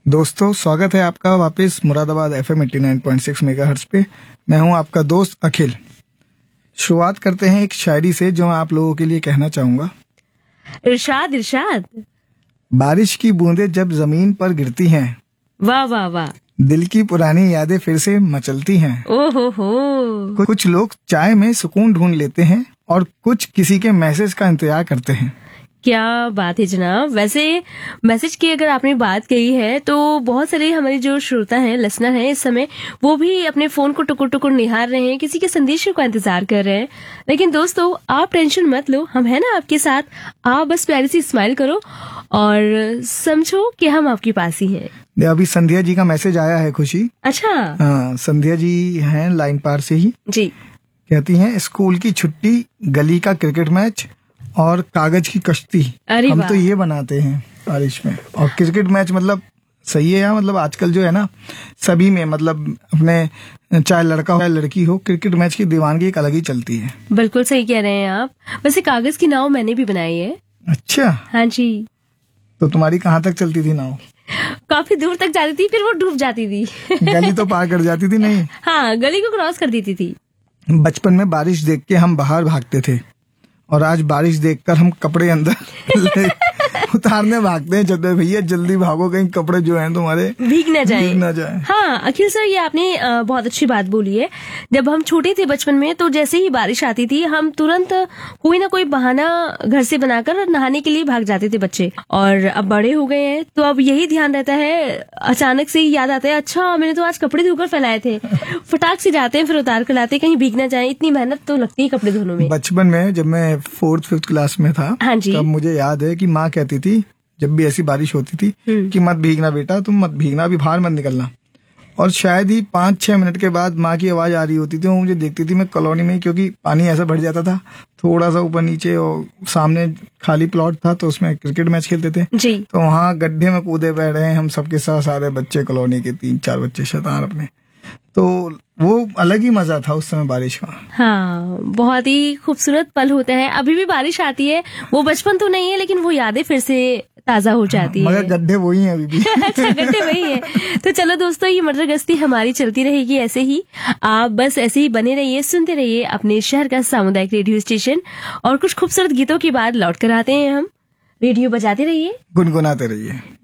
दोस्तों, स्वागत है आपका वापस मुरादाबाद FM 89.6 मेगाहर्ट्ज पे। मैं हूं आपका दोस्त अखिल। शुरुआत करते हैं एक शायरी से जो मैं आप लोगों के लिए कहना चाहूंगा। इरशाद इरशाद। बारिश की बूंदें जब जमीन पर गिरती हैं, वाह वाह वाह। दिल की पुरानी यादें फिर से मचलती हैं। ओहो हो। कुछ लोग चाय में सुकून ढूंढ लेते हैं और कुछ किसी के मैसेज का इंतजार करते हैं। क्या बात है जनाब। वैसे मैसेज की अगर आपने बात कही है तो बहुत सारे हमारे जो श्रोता हैं, लिसनर हैं, इस समय वो भी अपने फोन को टुकुर टुकुर निहार रहे हैं, किसी के संदेश का इंतजार कर रहे हैं। लेकिन दोस्तों, आप टेंशन मत लो, हम है ना आपके साथ। आप बस प्यारी सी स्माइल करो और समझो कि हम आपके पास ही हैं। अभी संध्या जी का मैसेज आया है, खुशी। अच्छा। हाँ, संध्या जी हैं लाइन पार से ही जी। कहती हैं, स्कूल की छुट्टी, गली का क्रिकेट मैच और कागज की कश्ती, हम तो ये बनाते हैं बारिश में। और क्रिकेट मैच मतलब सही है यार, मतलब आजकल जो है ना सभी में, मतलब अपने चाहे लड़का हो या लड़की हो, क्रिकेट मैच की दीवानगी एक अलग ही चलती है। बिल्कुल सही कह रहे हैं आप। वैसे कागज की नाव मैंने भी बनाई है। अच्छा। हाँ जी। तो तुम्हारी कहाँ तक चलती थी नाव? काफी दूर तक जाती थी, फिर वो डूब जाती थी। गली तो पार कर जाती थी? नहीं। हाँ, गली को क्रॉस कर देती थी। बचपन में बारिश देख के हम बाहर भागते थे और आज बारिश देखकर हम कपड़े अंदर उतारने भागते हैं। चलते भैया जल्दी भागो, कहीं कपड़े जो हैं तुम्हारे भीग न जाए। हाँ अखिल सर, ये आपने बहुत अच्छी बात बोली है। जब हम छोटे थे बचपन में, तो जैसे ही बारिश आती थी हम तुरंत कोई ना कोई बहाना घर से बनाकर नहाने के लिए भाग जाते थे बच्चे। और अब बड़े हो गए हैं तो अब यही ध्यान रहता है, अचानक से ही याद आता है, अच्छा मैंने तो आज कपड़े धोकर फैलाए थे। फटाक से जाते हैं, फिर उतार कर लाते हैं, कहीं भीग न जाए। इतनी मेहनत तो लगती है कपड़े धोने में। बचपन में जब मैं 4th-5th क्लास में था, हाँ जी, तब मुझे याद है कि माँ कहती थी जब भी ऐसी बारिश होती थी कि मत भीगना बेटा, तुम मत भीगना, अभी बाहर मत निकलना। और शायद ही 5-6 मिनट के बाद माँ की आवाज आ रही होती थी, वो मुझे देखती थी। मैं कॉलोनी में, क्योंकि पानी ऐसा भर जाता था थोड़ा सा ऊपर नीचे, और सामने खाली प्लॉट था तो उसमें क्रिकेट मैच खेलते थे जी। तो वहाँ गड्ढे में कूदे पड़ रहे हैं हम सबके साथ, सारे बच्चे कॉलोनी के 3-4 बच्चे शैतान अपने। तो वो अलग ही मजा था उस समय बारिश का। हाँ, बहुत ही खूबसूरत पल होता है। अभी भी बारिश आती है, वो बचपन तो नहीं है लेकिन वो यादें फिर से ताजा हो जाती है। मगर गड्ढे वही हैं अभी भी। अच्छा, गड्ढे वही है। तो चलो दोस्तों, ये मटर गश्ती हमारी चलती रहेगी ऐसे ही। आप बस ऐसे ही बने रहिए, सुनते रहिए अपने शहर का सामुदायिक रेडियो स्टेशन। और कुछ खूबसूरत गीतों के बाद लौट कर आते हैं हम। रेडियो बजाते रहिए, गुनगुनाते रहिए।